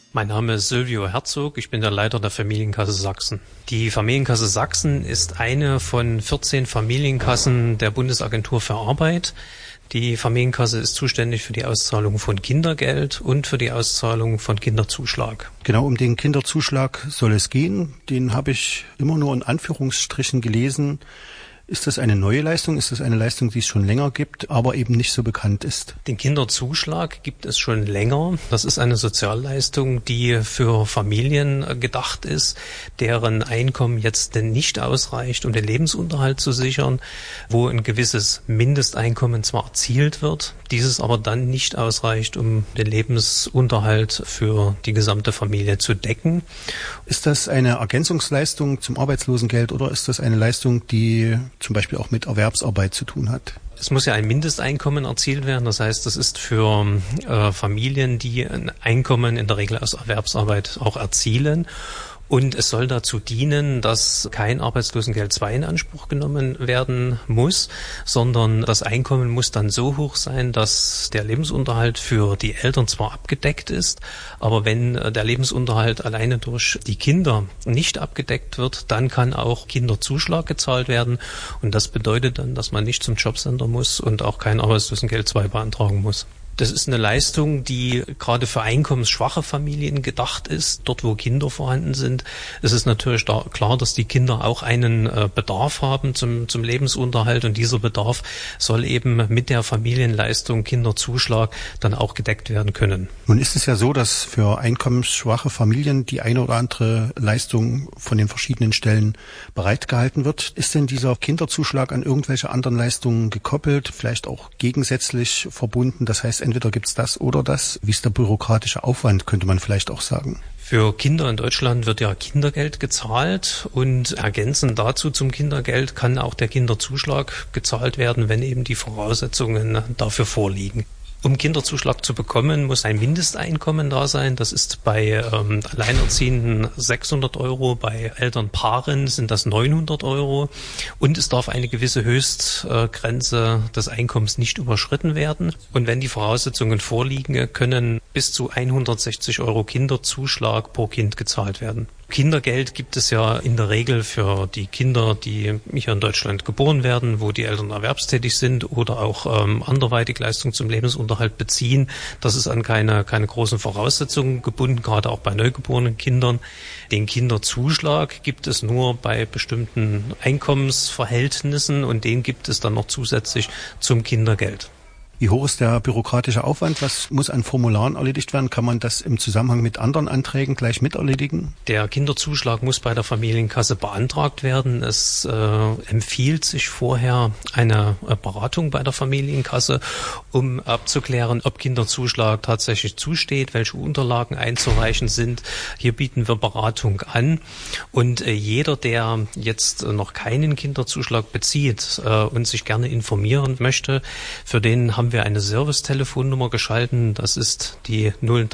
Mein Name ist Silvio Herzog, ich bin der Leiter der Familienkasse Sachsen. Die Familienkasse Sachsen ist eine von 14 Familienkassen der Bundesagentur für Arbeit. Die Familienkasse ist zuständig für die Auszahlung von Kindergeld und für die Auszahlung von Kinderzuschlag. Genau, um den Kinderzuschlag soll es gehen. Den habe ich immer nur in Anführungsstrichen gelesen. Ist das eine neue Leistung? Ist das eine Leistung, die es schon länger gibt, aber eben nicht so bekannt ist? Den Kinderzuschlag gibt es schon länger. Das ist eine Sozialleistung, die für Familien gedacht ist, deren Einkommen jetzt nicht ausreicht, um den Lebensunterhalt zu sichern, wo ein gewisses Mindesteinkommen zwar erzielt wird, dieses aber dann nicht ausreicht, um den Lebensunterhalt für die gesamte Familie zu decken. Ist das eine Ergänzungsleistung zum Arbeitslosengeld oder ist das eine Leistung, die zum Beispiel auch mit Erwerbsarbeit zu tun hat? Es muss ja ein Mindesteinkommen erzielt werden. Das heißt, das ist für Familien, die ein Einkommen in der Regel aus Erwerbsarbeit auch erzielen. Und es soll dazu dienen, dass kein Arbeitslosengeld II in Anspruch genommen werden muss, sondern das Einkommen muss dann so hoch sein, dass der Lebensunterhalt für die Eltern zwar abgedeckt ist, aber wenn der Lebensunterhalt alleine durch die Kinder nicht abgedeckt wird, dann kann auch Kinderzuschlag gezahlt werden. Und das bedeutet dann, dass man nicht zum Jobcenter muss und auch kein Arbeitslosengeld II beantragen muss. Das ist eine Leistung, die gerade für einkommensschwache Familien gedacht ist, dort wo Kinder vorhanden sind. Es ist natürlich klar, dass die Kinder auch einen Bedarf haben zum Lebensunterhalt und dieser Bedarf soll eben mit der Familienleistung Kinderzuschlag dann auch gedeckt werden können. Nun ist es ja so, dass für einkommensschwache Familien die eine oder andere Leistung von den verschiedenen Stellen bereitgehalten wird. Ist denn dieser Kinderzuschlag an irgendwelche anderen Leistungen gekoppelt, vielleicht auch gegensätzlich verbunden? Das heißt, entweder gibt's das oder das. Wie ist der bürokratische Aufwand, könnte man vielleicht auch sagen? Für Kinder in Deutschland wird ja Kindergeld gezahlt und ergänzend dazu zum Kindergeld kann auch der Kinderzuschlag gezahlt werden, wenn eben die Voraussetzungen dafür vorliegen. Um Kinderzuschlag zu bekommen, muss ein Mindesteinkommen da sein. Das ist bei Alleinerziehenden 600 Euro, bei Elternpaaren sind das 900 Euro. Und es darf eine gewisse Höchstgrenze des Einkommens nicht überschritten werden. Und wenn die Voraussetzungen vorliegen, können bis zu 160 Euro Kinderzuschlag pro Kind gezahlt werden. Kindergeld gibt es ja in der Regel für die Kinder, die hier in Deutschland geboren werden, wo die Eltern erwerbstätig sind oder auch anderweitig Leistungen zum Lebensunterhalt beziehen. Das ist an keine großen Voraussetzungen gebunden, gerade auch bei neugeborenen Kindern. Den Kinderzuschlag gibt es nur bei bestimmten Einkommensverhältnissen und den gibt es dann noch zusätzlich zum Kindergeld. Wie hoch ist der bürokratische Aufwand? Was muss an Formularen erledigt werden? Kann man das im Zusammenhang mit anderen Anträgen gleich mit erledigen? Der Kinderzuschlag muss bei der Familienkasse beantragt werden. Es empfiehlt sich vorher eine Beratung bei der Familienkasse, um abzuklären, ob Kinderzuschlag tatsächlich zusteht, welche Unterlagen einzureichen sind. Hier bieten wir Beratung an. Und jeder, der jetzt noch keinen Kinderzuschlag bezieht und sich gerne informieren möchte, für den haben wir eine Servicetelefonnummer geschalten. Das ist die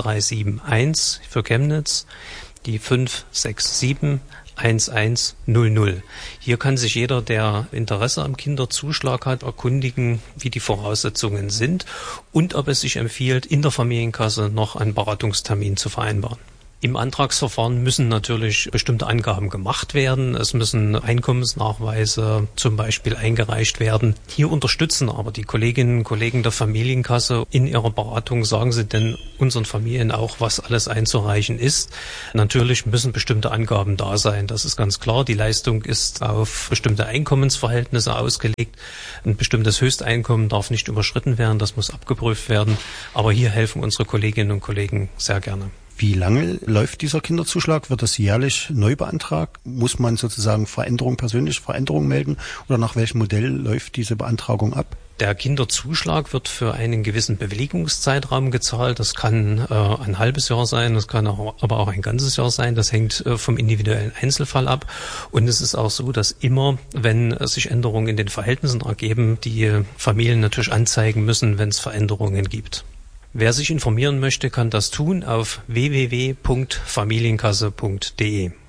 0371 für Chemnitz, die 567 1100. Hier kann sich jeder, der Interesse am Kinderzuschlag hat, erkundigen, wie die Voraussetzungen sind und ob es sich empfiehlt, in der Familienkasse noch einen Beratungstermin zu vereinbaren. Im Antragsverfahren müssen natürlich bestimmte Angaben gemacht werden. Es müssen Einkommensnachweise zum Beispiel eingereicht werden. Hier unterstützen aber die Kolleginnen und Kollegen der Familienkasse in ihrer Beratung, sagen sie denn unseren Familien auch, was alles einzureichen ist. Natürlich müssen bestimmte Angaben da sein. Das ist ganz klar. Die Leistung ist auf bestimmte Einkommensverhältnisse ausgelegt. Ein bestimmtes Höchsteinkommen darf nicht überschritten werden. Das muss abgeprüft werden. Aber hier helfen unsere Kolleginnen und Kollegen sehr gerne. Wie lange läuft dieser Kinderzuschlag? Wird das jährlich neu beantragt? Muss man sozusagen persönliche Veränderungen melden? Oder nach welchem Modell läuft diese Beantragung ab? Der Kinderzuschlag wird für einen gewissen Bewilligungszeitraum gezahlt. Das kann ein halbes Jahr sein, das kann aber auch ein ganzes Jahr sein. Das hängt vom individuellen Einzelfall ab. Und es ist auch so, dass immer, wenn sich Änderungen in den Verhältnissen ergeben, die Familien natürlich anzeigen müssen, wenn es Veränderungen gibt. Wer sich informieren möchte, kann das tun auf www.familienkasse.de.